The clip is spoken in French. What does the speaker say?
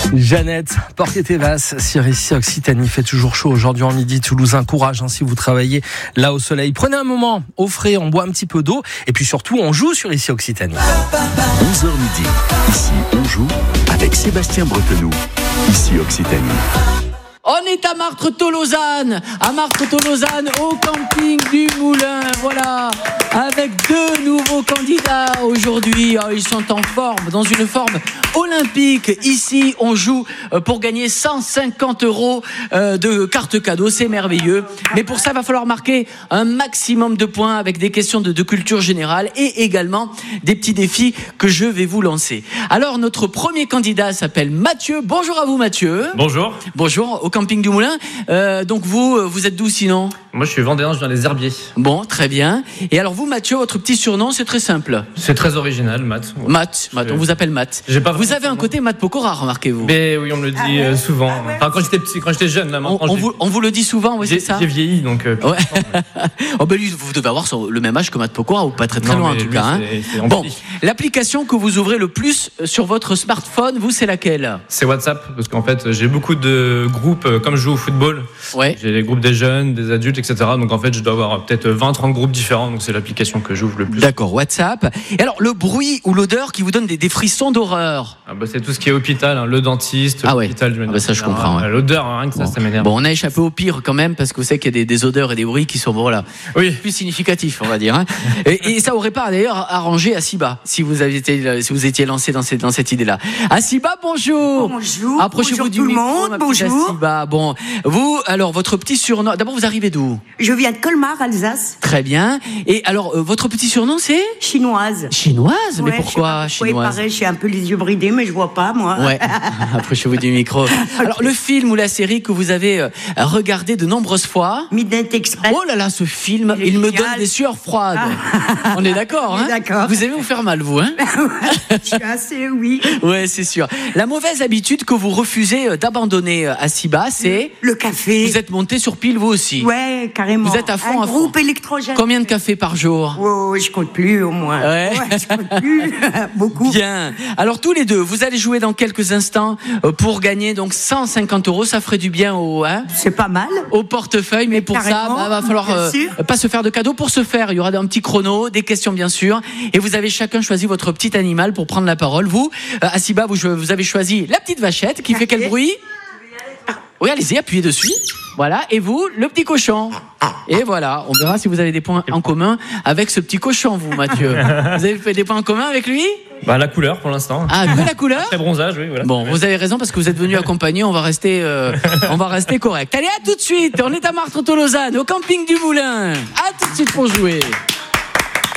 Jeannette, Porquet-Tévas, sur ici Occitanie, fait toujours chaud aujourd'hui en midi. Toulousain, courage si vous travaillez là au soleil. Prenez un moment au frais, on boit un petit peu d'eau et puis surtout on joue sur ici Occitanie. 11h midi, ici on joue avec Sébastien Bretenoux, ici Occitanie. On est à Martres-Tolosane, au camping du Moulin, voilà, avec deux nouveaux candidats aujourd'hui. Ils sont en forme, dans une forme olympique. Ici, on joue pour gagner 150 € de carte cadeau, c'est merveilleux. Mais pour ça, il va falloir marquer un maximum de points avec des questions de culture générale et également des petits défis que je vais vous lancer. Alors, notre premier candidat s'appelle Mathieu. Bonjour à vous, Mathieu. Bonjour. Bonjour, au camping du Moulin. Donc vous êtes d'où sinon ? Moi je suis vendéen, je viens des Herbiers. Bon, très bien. Et alors vous, Mathieu, votre petit surnom, c'est très simple. C'est très original, Matt. Matt, on vous appelle Matt. Vous avez un côté Matt Pokora, remarquez-vous. Mais oui, on me le dit souvent. Enfin, quand j'étais petit, quand j'étais jeune, là maintenant. On vous le dit souvent, oui, c'est ça. J'ai vieilli, donc. Ouais. Oh ben lui, vous devez avoir le même âge que Matt Pokora, ou pas très loin en tout cas. Hein. Bon, l'application que vous ouvrez le plus sur votre smartphone, vous, c'est laquelle ? C'est WhatsApp, parce qu'en fait, j'ai beaucoup de groupes, comme je joue au football. Ouais. J'ai les groupes des jeunes, des adultes, etc. Donc en fait, je dois avoir peut-être 20-30 groupes différents. Donc c'est l'application que j'ouvre le plus. D'accord, WhatsApp. Et alors, le bruit ou l'odeur qui vous donne des frissons d'horreur ? C'est tout ce qui est hôpital, hein, le dentiste, l'hôpital du ça je comprends. Ouais. L'odeur, rien que ça m'énerve. Bon, on a échappé au pire quand même, parce que vous savez qu'il y a des odeurs et des bruits qui sont plus significatifs, on va dire. Hein. Et ça aurait pas d'ailleurs arrangé Asiba, si vous étiez lancé dans cette idée-là. Asiba, bonjour. Bonjour. Approchez-vous du micro, ma petite Asiba. Bon, vous, alors votre petit surnom. D'abord, vous arrivez d'où ? Je viens de Colmar, Alsace. Très bien. Et alors, votre petit surnom, c'est ? Chinoise. Chinoise ? Mais Ouais, pourquoi chinoise ? Pareil, j'ai un peu les yeux bridés, mais je vois pas, moi. Ouais. Approchez-vous du micro. Alors, le film ou la série que vous avez regardé de nombreuses fois. Midnight Express. Oh là là, ce film, il me donne des sueurs froides. On est d'accord, hein ? D'accord. Vous aimez vous faire mal, vous, hein ? Je suis assez, oui. Ouais, c'est sûr. La mauvaise habitude que vous refusez d'abandonner à Siba, c'est... Le café. Vous êtes monté sur pile, vous aussi ? Ouais, carrément. Vous êtes à fond, un groupe électrogène. Combien de cafés par jour ? Oh, je compte plus, au moins. Ouais. Je compte plus. Beaucoup. Bien. Alors, tous les deux, vous allez jouer dans quelques instants pour gagner donc 150 €. Ça ferait du bien c'est pas mal. Au portefeuille, mais pour carrément, ça, va falloir pas se faire de cadeaux. Pour ce faire, il y aura un petit chrono, des questions bien sûr, et vous avez chacun choisi votre petit animal pour prendre la parole. Vous, Asiba, vous avez choisi la petite vachette qui fait quel bruit ? Oui, allez-y, appuyez dessus. Voilà, et vous, le petit cochon. Et voilà, on verra si vous avez des points en commun avec ce petit cochon, vous, Mathieu. Vous avez fait des points en commun avec lui ? La couleur pour l'instant. Ah, que la couleur ? Très bronzage, oui, voilà. Bon, vous avez raison parce que vous êtes venu accompagner, on va rester correct. Allez, à tout de suite, on est à Martres-Tolosane, au camping du Moulin. À tout de suite pour jouer.